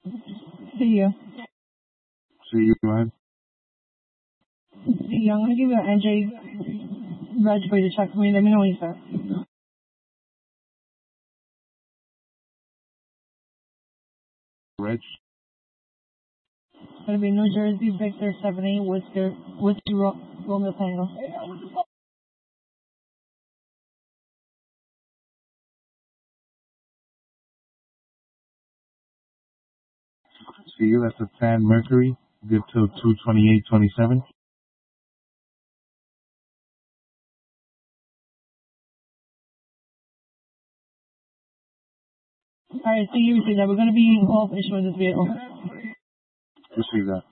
See you. See you, man. See you. I'm gonna give you an NJ reg for you to check for me. Let me know when you start. Reg. It's gonna be New Jersey Victor 78 Whiskey Romeo Tango. See you. That's a Tan Mercury. Good till 2/28/27. Alright, see you. Receive that. We're gonna be involved issuing this vehicle. Receive that.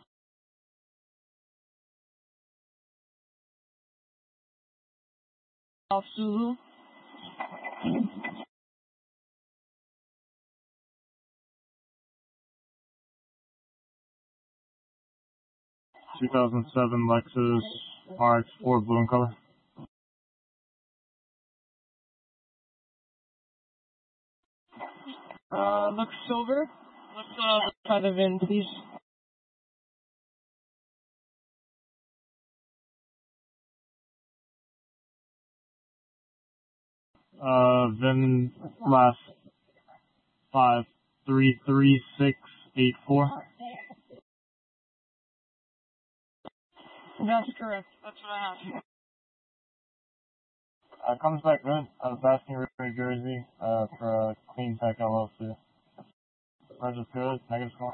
Off Zulu. 2007 Lexus RX-4 blue in color. Looks silver. Let's try the VIN, please. VIN last 533684. That's correct. That's what I have. Comes back good. Basking Ridge, New Jersey, for Clean Tech LLC. Reg is good. Negative score.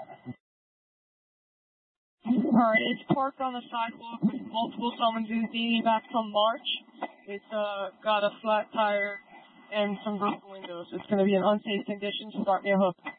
Alright, it's parked on the sidewalk with multiple summonses dating back from March. It's got a flat tire and some broken windows. It's going to be in unsafe condition. Start me a hook.